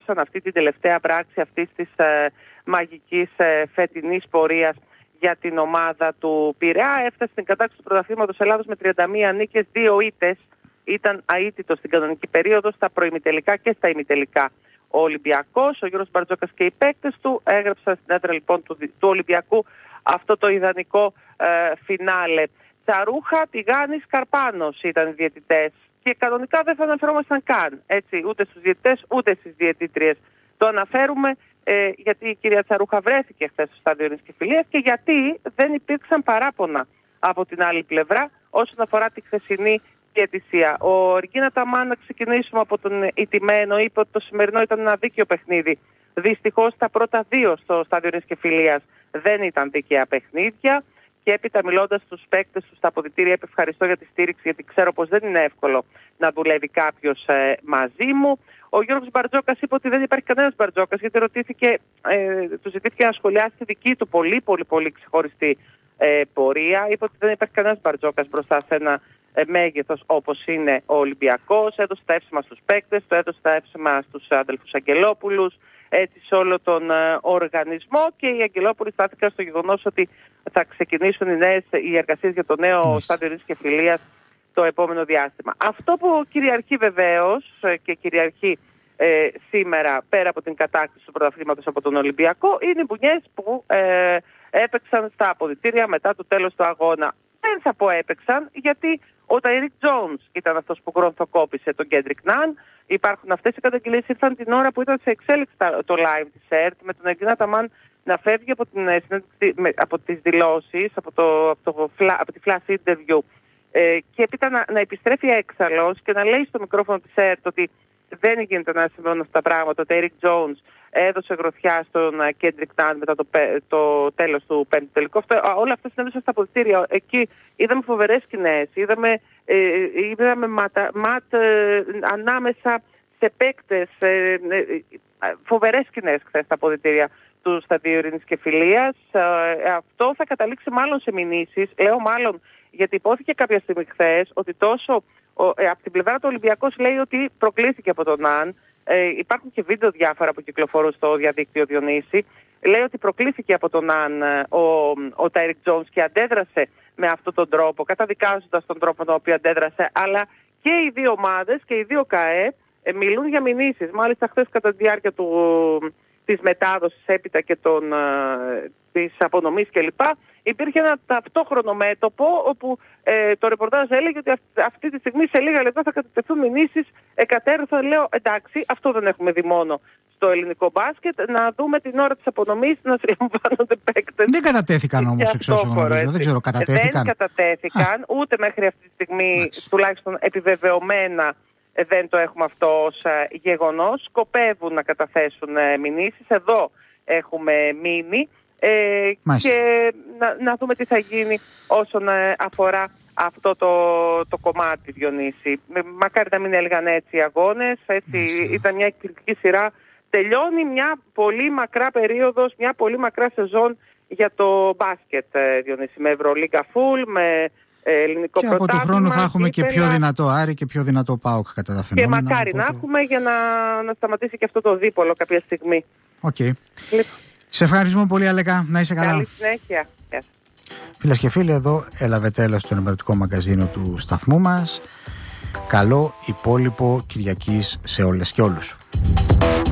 έδωσαν αυτή την τελευταία πράξη αυτής της μαγικής φετινής πορείας για την ομάδα του Πειραιά. Έφτασε στην κατάκτηση του πρωταθλήματος Ελλάδος με 31 νίκες, 2 ήττες. Ήταν αίτητος στην κανονική περίοδο, στα προημιτελικά και στα ημιτελικά. Ο Ολυμπιακός, ο Γιώργος Μπαρτζόκας και οι παίκτες του έγραψαν στην έδρα λοιπόν του Ολυμπιακού αυτό το ιδανικό φινάλε. Τσαρούχα, Τιγάνης, Καρπάνος ήταν οι διαιτητές και κανονικά δεν θα αναφερόμασταν καν, έτσι, ούτε στους διαιτητές ούτε στις διαιτήτριες. Το αναφέρουμε γιατί η κυρία Τσαρούχα βρέθηκε χθες στο στάδιο Ειρήνης και Φιλίας και γιατί δεν υπήρξαν παράπονα από την άλλη πλευρά όσον αφορά τη χθεσινή διαιτησία. Ο Ργκίνα Ταμάν, να ξεκινήσουμε από τον ηττημένο, είπε ότι το σημερινό ήταν ένα δίκαιο παιχνίδι. Δυστυχώς τα πρώτα 2 στο στάδιο Ειρήνης και Φιλίας δεν ήταν δίκαια παιχνίδια. Και έπειτα, μιλώντας στους παίκτες του στα αποδυτήρια, είπε ευχαριστώ για τη στήριξη, γιατί ξέρω πως δεν είναι εύκολο να δουλεύει κάποιος μαζί μου. Ο Γιώργος Μπαρτζόκας είπε ότι δεν υπάρχει κανένας Μπαρτζόκας, γιατί του ζητήθηκε να σχολιάσει τη δική του πολύ ξεχωριστή πορεία. Είπε ότι δεν υπάρχει κανένας Μπαρτζόκας μπροστά σε ένα μέγεθος όπως είναι ο Ολυμπιακός. Έδωσε τα εύσημα στους παίκτες, το έδωσε τα εύσημα στους αδελφούς Αγγελόπουλους, έτσι σε όλο τον οργανισμό, και οι Αγγελόπουλοι στάθηκαν στο γεγονός ότι θα ξεκινήσουν οι εργασίες για το νέο στάδιο Ειρήνης και Φιλίας το επόμενο διάστημα. Αυτό που κυριαρχεί βεβαίως και κυριαρχεί σήμερα, πέρα από την κατάκτηση του πρωταθλήματος από τον Ολυμπιακό, είναι οι μπουνιές που έπαιξαν στα αποδυτήρια μετά το τέλος του αγώνα. Δεν θα πω έπαιξαν, γιατί ο Ταϊρίκ Τζόουνς ήταν αυτός που γρονθοκόπησε τον Κέντρικ Ναν. Υπάρχουν αυτές οι καταγγελίες, ήρθαν την ώρα που ήταν σε εξέλιξη το live της ΕΡΤ, με τον Ργκίνα Ταμάν να φεύγει από τις δηλώσεις, από τη flash interview, και έπειτα να επιστρέφει έξαλλος και να λέει στο μικρόφωνο της ΕΡΤ ότι δεν γίνεται να συμβαίνουν αυτά τα πράγματα. Ο Ταϊρίκ Τζόουνς έδωσε γροθιά στον Κέντρικ Ναν μετά το τέλος του πέμπτου τελικού. Όλα αυτά συνέβησαν στα αποδυτήρια. Εκεί είδαμε φοβερές σκηνές, είδαμε ματ ανάμεσα σε παίκτες, φοβερές σκηνές χθες στα αποδυτήρια του σταδίου Ειρήνης και Φιλίας. Αυτό θα καταλήξει μάλλον σε μηνύσεις. Λέω μάλλον γιατί υπόθηκε κάποια στιγμή χθες ότι τόσο από την πλευρά του Ολυμπιακός λέει ότι προκλήθηκε από τον Ναν. Υπάρχουν και βίντεο διάφορα που κυκλοφορούν στο διαδίκτυο, Διονύση. Λέει ότι προκλήθηκε από τον Ναν ο Ταϊρίκ Τζόουνς και αντέδρασε με αυτόν τον τρόπο, καταδικάζοντας τον τρόπο τον οποίο αντέδρασε, αλλά και οι δύο ομάδες και οι δύο ΚΑΕ μιλούν για μηνύσεις. Μάλιστα χθες κατά τη διάρκεια της μετάδοσης έπειτα και της απονομής κλπ. Υπήρχε ένα ταυτόχρονο μέτωπο όπου το ρεπορτάζ έλεγε ότι αυτή τη στιγμή σε λίγα λεπτά θα κατατεθούν μηνύσεις εκατέρωθαν. Λέω εντάξει, αυτό δεν έχουμε δει μόνο στο ελληνικό μπάσκετ. Να δούμε την ώρα της απονομής να συλλαμβάνονται παίκτες. Δεν κατατέθηκαν όμως εξ όσων γνωρίζω. Δεν ξέρω, κατατέθηκαν. Δεν κατατέθηκαν, ούτε μέχρι αυτή τη στιγμή, τουλάχιστον επιβεβαιωμένα. Δεν το έχουμε αυτό ως γεγονός. Σκοπεύουν να καταθέσουν μηνύσεις. Εδώ έχουμε μείνει και να δούμε τι θα γίνει όσον αφορά αυτό το κομμάτι, Διονύση. Μακάρι να μην έλεγαν έτσι οι αγώνες. Ήταν μια εκπληκτική σειρά. Τελειώνει μια πολύ μακρά περίοδος, μια πολύ μακρά σεζόν για το μπάσκετ, Διονύση. Με Ευρωλίγκα φουλ, με ελληνικό πρωτάθλημα. Και από του χρόνου θα έχουμε και πιο δυνατό Άρη και πιο δυνατό ΠΑΟΚ κατά τα φαινόμενα. Και μακάρι να έχουμε για να σταματήσει και αυτό το δίπολο κάποια στιγμή. Σε ευχαριστούμε πολύ, Αλέκα. Να είσαι καλά. Καλή συνέχεια. Φίλες και φίλοι, εδώ έλαβε τέλος το ενημερωτικό μαγκαζίνο του σταθμού μας. Καλό υπόλοιπο Κυριακής σε όλες και όλους.